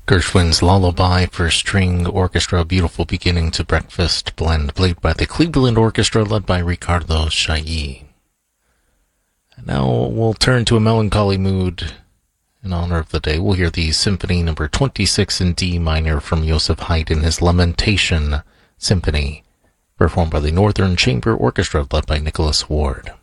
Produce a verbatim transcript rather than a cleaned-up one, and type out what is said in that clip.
Gershwin's Lullaby for String Orchestra, Beautiful Beginning to Breakfast Blend, played by the Cleveland Orchestra led by Ricardo Chailly. And now we'll turn to a melancholy mood. In honor of the day, we'll hear the Symphony number twenty-six in D minor from Joseph Haydn, his Lamentation Symphony, performed by the Northern Chamber Orchestra led by Nicholas Ward.